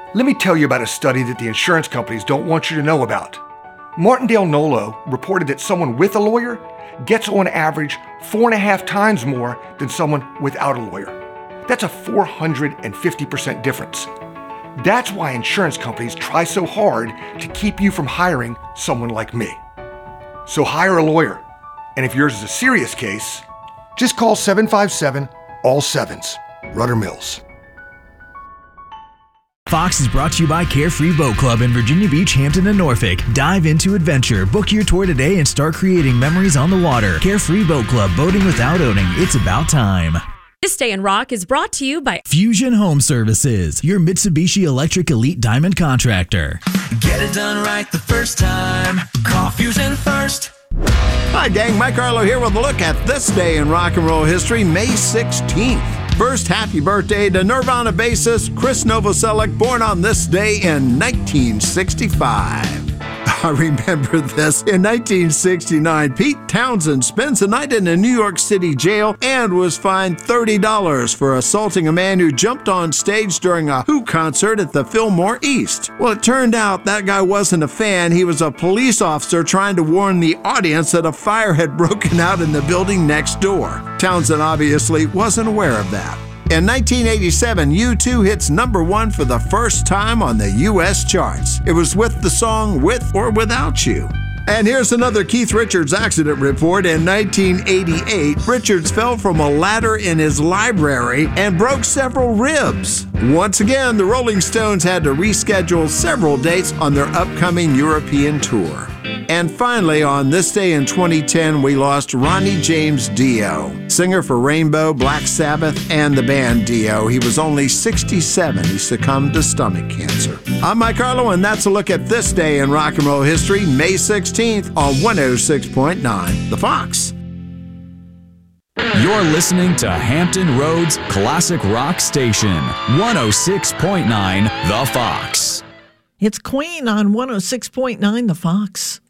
Let me tell you about a study that the insurance companies don't want you to know about. Martindale Nolo reported that someone with a lawyer gets on average 4.5 times more than someone without a lawyer. That's a 450% difference. That's why insurance companies try so hard to keep you from hiring someone like me. So hire a lawyer. And if yours is a serious case, just call 757-ALL-7s. Rudder Mills. Fox is brought to you by Carefree Boat Club in Virginia Beach, Hampton, and Norfolk. Dive into adventure. Book your tour today and start creating memories on the water. Carefree Boat Club, boating without owning. It's about time. This Day in Rock is brought to you by Fusion Home Services, your Mitsubishi Electric Elite Diamond contractor. Get it done right the first time. Call Fusion first. Hi, gang. Mike Arlo here with a look at this day in rock and roll history, May 16th. First, happy birthday to Nirvana bassist Chris Novoselic, born on this day in 1965. I remember this. In 1969, Pete Townsend spends a night in a New York City jail and was fined $30 for assaulting a man who jumped on stage during a Who concert at the Fillmore East. Well, it turned out that guy wasn't a fan. He was a police officer trying to warn the audience that a fire had broken out in the building next door. Townsend obviously wasn't aware of that. In 1987, U2 hits number 1 for the first time on the U.S. charts. It was with the song With or Without You. And here's another Keith Richards accident report. In 1988, Richards fell from a ladder in his library and broke several ribs. Once again, the Rolling Stones had to reschedule several dates on their upcoming European tour. And finally, on this day in 2010, we lost Ronnie James Dio, singer for Rainbow, Black Sabbath, and the band Dio. He was only 67. He succumbed to stomach cancer. I'm Mike Arlo, and that's a look at this day in rock and roll history, May 16th on 106.9 The Fox. You're listening to Hampton Roads Classic Rock Station, 106.9 The Fox. It's Queen on 106.9 The Fox.